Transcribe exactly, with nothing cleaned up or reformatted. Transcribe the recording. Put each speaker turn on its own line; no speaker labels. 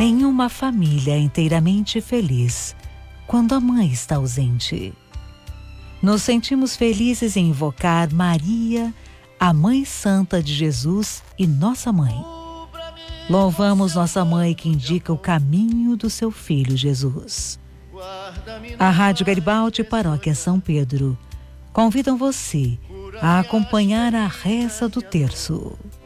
Nenhuma família é inteiramente feliz quando a mãe está ausente. Nos sentimos felizes em invocar Maria, a Mãe Santa de Jesus e nossa mãe. Louvamos nossa mãe que indica o caminho do seu filho Jesus. A Rádio Garibaldi Paróquia São Pedro convidam você a acompanhar a reza do terço.